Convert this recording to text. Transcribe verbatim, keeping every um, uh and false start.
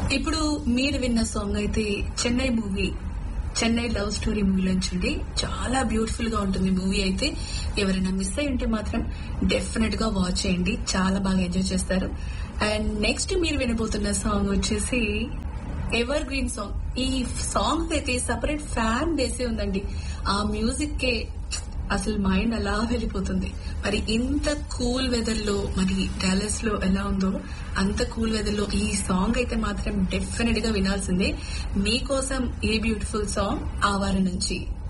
ఇప్పుడు మీరు విన్న సాంగ్ అయితే Chennai movie Chennai love story movie నుంచి చాలా బ్యూటిఫుల్ గా ఉంటుంది మూవీ అయితే. ఎవరైనా మిస్ అయి ఉంటే మాత్రం డెఫినెట్ గా వాచ్ చేయండి, చాలా బాగా ఎంజాయ్ చేస్తారు. అండ్ నెక్స్ట్ మీరు వినబోతున్న సాంగ్ వచ్చేసి ఎవర్ గ్రీన్ సాంగ్. ఈ సాంగ్ అయితే సపరేట్ ఫ్యాన్ బేసే ఉందండి. ఆ మ్యూజిక్ కే అసలు మైండ్ అలా వెళ్ళిపోతుంది. మరి ఇంత కూల్ వెదర్ లో మరి డాలస్ లో ఎలా ఉందో అంత కూల్ వెదర్ లో ఈ సాంగ్ అయితే మాత్రం డెఫినెట్ గా వినాల్సిందే. మీకోసం ఏ బ్యూటిఫుల్ సాంగ్ ఆవార నుంచి.